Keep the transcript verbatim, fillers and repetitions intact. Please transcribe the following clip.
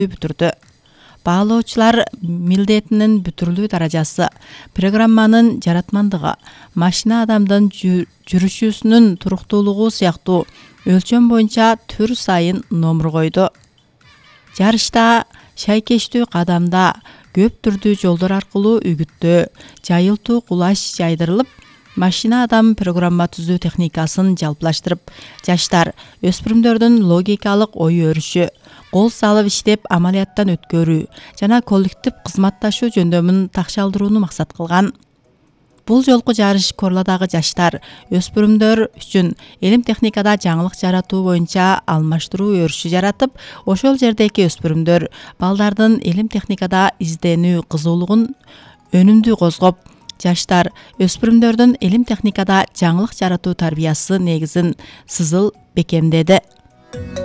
бүтүрдү. Баалоочулар милдетинин бүтүрүлүү даражасы, программанын жаратмандыгы, машина адамдын жүрүшүүсүнүн туруктуулугу сыяктуу өлчөм боюнча түр сайын номер койду. Жарышта шайкештүү кадамда көп түрдүү жолдор аркылуу үгүттөө, жайылтуу кулаш жайдырылып, машина адам программа түзүү техникасын жалпылаштырып, жаштар, өспүрүмдөрдүн логикалык ой өрүшү, кол салып иштеп амалияттан өткөрүү жана коллектив кызматташуу жөндөмүн такшалдырууну максат кылган. Бул жолку жарыш Корладагы жаштар, өспүрүмдөр үчүн илим техникада жаңылык жаратуу боюнча алмаштыруу өрүшү жаратып, ошол жердеги өспүрүмдөр балдардын илим техникада изденүү кызуулугун өнүмдүү козгоп, жаштар, өспүрүмдөрдүн илим техникада жаңылык жаратуу тарбиясы негизин сызыл бекемдеди.